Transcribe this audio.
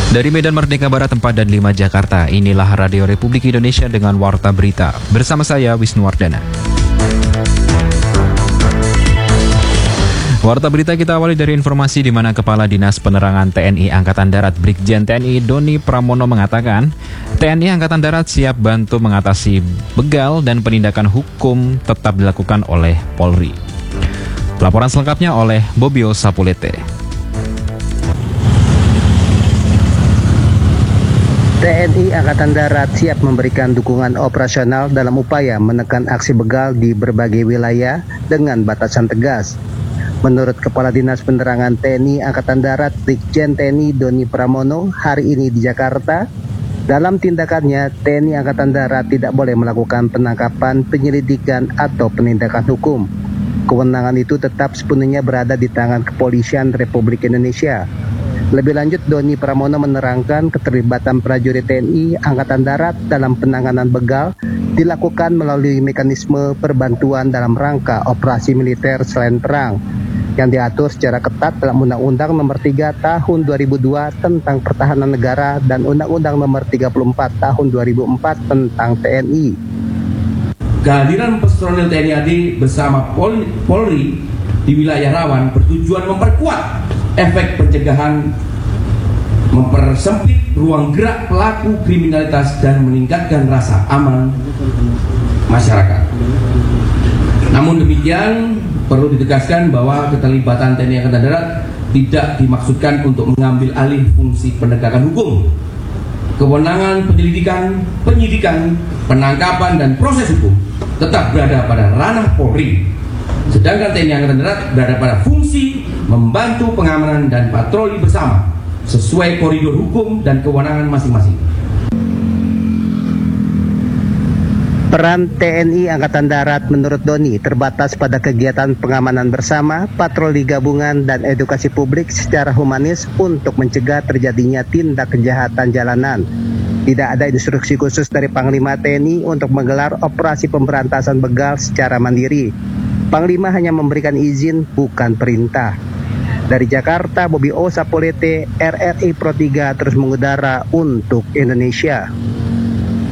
Dari Medan Merdeka Barat 4 dan 5 Jakarta, inilah Radio Republik Indonesia dengan Warta Berita. Bersama saya, Wisnuwardana. Warta Berita kita awali dari informasi di mana Kepala Dinas Penerangan TNI Angkatan Darat Brigjen TNI Doni Pramono mengatakan, TNI Angkatan Darat siap bantu mengatasi begal dan penindakan hukum tetap dilakukan oleh Polri. Laporan selengkapnya oleh Bobio Sapulete. TNI Angkatan Darat siap memberikan dukungan operasional dalam upaya menekan aksi begal di berbagai wilayah dengan batasan tegas. Menurut Kepala Dinas Penerangan TNI Angkatan Darat Brigjen TNI Doni Pramono hari ini di Jakarta, dalam tindakannya TNI Angkatan Darat tidak boleh melakukan penangkapan, penyelidikan, atau penindakan hukum. Kewenangan itu tetap sepenuhnya berada di tangan Kepolisian Republik Indonesia. Lebih lanjut, Doni Pramono menerangkan keterlibatan prajurit TNI Angkatan Darat dalam penanganan begal dilakukan melalui mekanisme perbantuan dalam rangka operasi militer selain perang yang diatur secara ketat dalam Undang-Undang Nomor 3 Tahun 2002 tentang Pertahanan Negara dan Undang-Undang Nomor 34 Tahun 2004 tentang TNI. Kehadiran personil TNI AD bersama Polri di wilayah rawan bertujuan memperkuat efek pencegahan, mempersempit ruang gerak pelaku kriminalitas dan meningkatkan rasa aman masyarakat. Namun demikian, perlu ditegaskan bahwa keterlibatan TNI Angkatan Darat tidak dimaksudkan untuk mengambil alih fungsi penegakan hukum. Kewenangan penyelidikan, penyidikan, penangkapan, dan proses hukum tetap berada pada ranah Polri. Sedangkan TNI Angkatan Darat berada pada fungsi membantu pengamanan dan patroli bersama sesuai koridor hukum dan kewenangan masing-masing. Peran TNI Angkatan Darat menurut Doni terbatas pada kegiatan pengamanan bersama, patroli gabungan, dan edukasi publik secara humanis untuk mencegah terjadinya tindak kejahatan jalanan. Tidak ada instruksi khusus dari Panglima TNI untuk menggelar operasi pemberantasan begal secara mandiri. Panglima hanya memberikan izin, bukan perintah. Dari Jakarta, Bobio Sapulete, RRI Pro 3 terus mengudara untuk Indonesia.